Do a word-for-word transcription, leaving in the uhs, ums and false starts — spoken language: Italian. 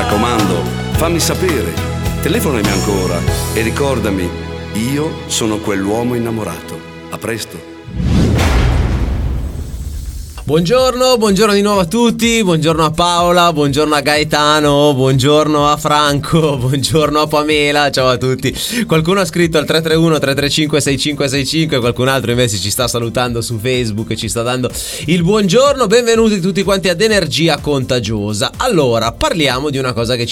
raccomando, fammi sapere, telefonami ancora e ricordami, io sono quell'uomo innamorato. A presto. Buongiorno, buongiorno di nuovo a tutti, buongiorno a Paola, buongiorno a Gaetano, buongiorno a Franco, buongiorno a Pamela, ciao a tutti. Qualcuno ha scritto al tre tre uno tre tre cinque sei cinque sei cinque, qualcun altro invece ci sta salutando su Facebook e ci sta dando il buongiorno. Benvenuti tutti quanti ad Energia Contagiosa. Allora, parliamo di una cosa che ci